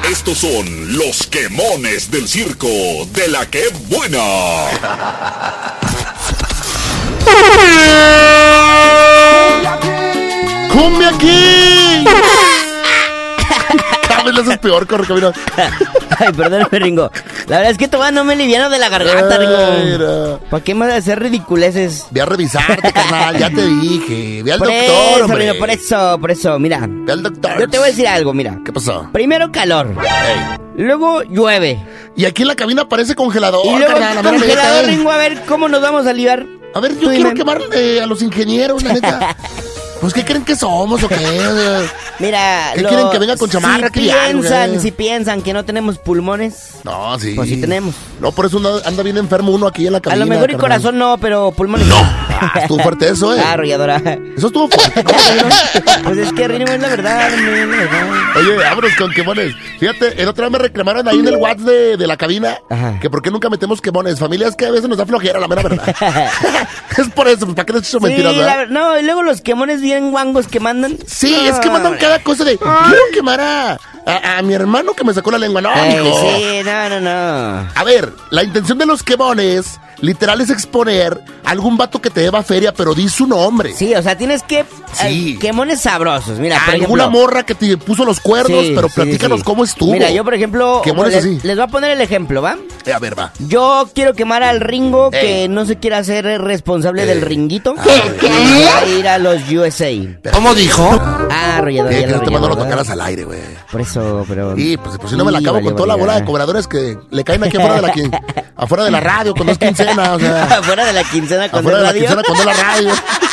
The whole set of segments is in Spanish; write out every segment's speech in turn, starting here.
Estos son los quemones del circo de la que buena. ¡Cumbia aquí! Eso es peor, Correcamino. Ay, perdóname, Ringo. La verdad es que todavía no me liviano de la garganta, Ringo. ¿Para qué me vas a hacer ridiculeces? Ve a revisarte, carnal, ya te dije. Ve al doctor, hombre. Ringo, por eso, mira. Ve al doctor. Yo te voy a decir algo, mira. ¿Qué pasó? Primero calor. Hey. Luego llueve. Y aquí en la cabina parece congelador, y luego carnal. congelador, Ringo, a ver, ¿cómo nos vamos a libar? A ver, yo quiero quemar a los ingenieros, la neta. Pues, ¿qué creen que somos o qué? Mira, ¿qué quieren que venga con chamarra? Si piensan que no tenemos pulmones. No, sí. Pues sí tenemos. No, por eso anda bien enfermo uno aquí en la cabina. A lo mejor y corazón no, pero pulmones no. Estuvo fuerte eso, arrolladora. Eso estuvo fuerte. Pues es que Ringo es la verdad, Oye, vámonos con quemones. Fíjate, el otro día me reclamaron ahí en el WhatsApp de la cabina. Ajá. Que por qué nunca metemos quemones. Familia, es que a veces nos da flojera, la mera verdad. Es por eso, pues, ¿para qué les echo mentiras, verdad? No, y luego los quemones bien guangos que mandan. Sí, es que mandan cada cosa de... Quiero quemar a mi hermano que me sacó la lengua. No, amigo. Sí, no. A ver, la intención de los quemones... literal es exponer a algún vato que te deba feria, pero di su nombre. Sí, o sea, tienes que... quemones sabrosos, mira, por alguna ejemplo, morra que te puso los cuernos, pero platícanos cómo estuvo. Mira, yo por ejemplo... Quemones así. Les voy a poner el ejemplo, ¿va? A ver, va. Yo quiero quemar al Ringo, que no se quiera hacer responsable del ringuito. ¿Qué? Va a ir a los USA. ¿Cómo dijo? Arrollador. Que te mandó a tocaras al aire, güey. Por eso, pero... Y pues si no me la acabo con toda la bola de cobradores que le caen aquí afuera de la radio con 2 quincenas. O sea, afuera de la quincena con la quincena con la radio.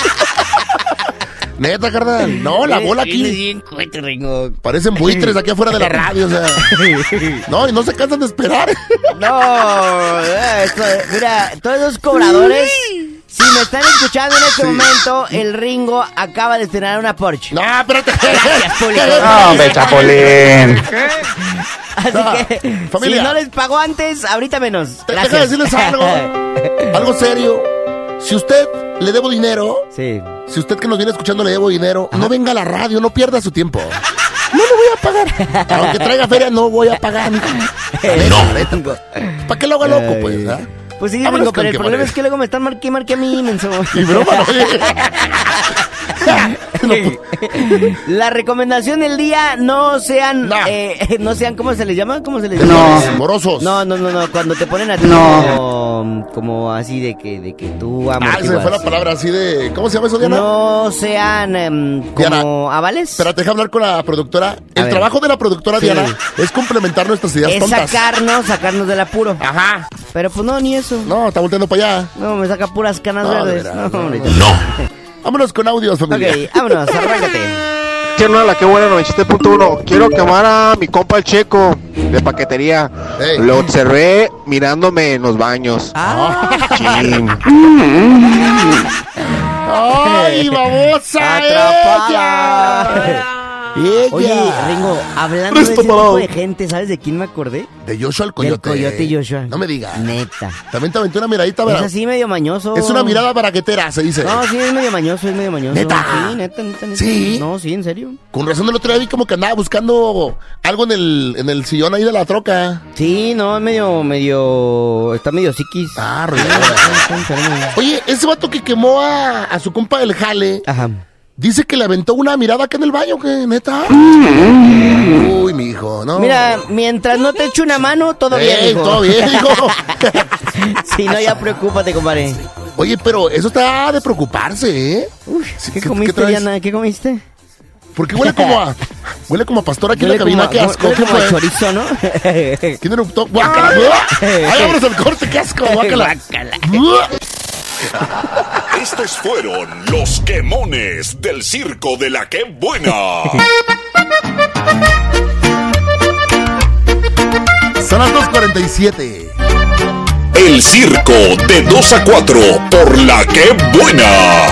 Neta, carnal. No, la bola aquí. Parecen buitres aquí afuera de la radio, o sea. No, y no se cansan de esperar. No, mira, todos esos cobradores, si me están escuchando en este momento, el Ringo acaba de estrenar una Porsche. No, espérate. Gracias, público. No, hombre, Chapulín. Así que, familia, si no les pagó antes, ahorita menos. Deja de decirles algo serio. Si usted le debo dinero, si usted que nos viene escuchando le debo dinero, no venga a la radio, no pierda su tiempo. No le voy a pagar. Aunque traiga feria, no voy a pagar. ¿Para qué lo haga loco, pues? Pues sí, Ringo, pero el problema es que luego me están marque a mí, menso. Y broma, La recomendación del día, no sean, ¿cómo se les llama? No, morosos. No, cuando te ponen a ti como así de que tú amas. Se me fue la palabra así de, ¿cómo se llama eso, Diana? No sean como Diana, avales. Espérate, deja hablar con la productora. El trabajo de la productora, Diana, es complementar nuestras ideas tontas. Sacarnos del apuro. Ajá. Pero pues no, ni eso. No, está volteando para allá. No, me saca puras canas verdes. No. Vámonos con audios, familia. Ok, vámonos, arráncate. Quiero a la que buena 97.1. Quiero quemar a mi compa el Checo de paquetería. Lo observé mirándome en los baños. ¡Ay, babosa! ¡Atrapada! Oye, Ringo, hablando de ese tipo de gente, ¿sabes de quién me acordé? De Joshua el Coyote. Del Coyote Joshua. No me digas. Neta. También te aventé una miradita, ¿verdad? Es así medio mañoso. Es una mirada baraquetera, se dice. No, sí, es medio mañoso. ¿Neta? Sí, neta. ¿Sí? No, sí, en serio. Con razón el otro día vi como que andaba buscando algo en el sillón ahí de la troca. Sí, no, medio... Está medio psiquis. Oye, ese vato que quemó a su compa del jale. Ajá. Dice que le aventó una mirada acá en el baño, que neta. Uy, mijo, no. Mira, mientras no te eche una mano, todo bien, hijo. Todo bien, hijo. Si no, ya preocúpate, compadre. Oye, pero eso está de preocuparse, ¿eh? Uy, ¿qué comiste, Diana? ¿Qué comiste? Porque huele como a pastor aquí en la cabina, qué asco. Huele como a chorizo, ¿no? ¿Quién eruptó? ¡Guácala! ¡Ay, vámonos al corte, qué asco! ¡Guácala! Estos fueron los quemones del circo de la que buena. Son las 2:47. El circo de 2 a 4 por la que buena.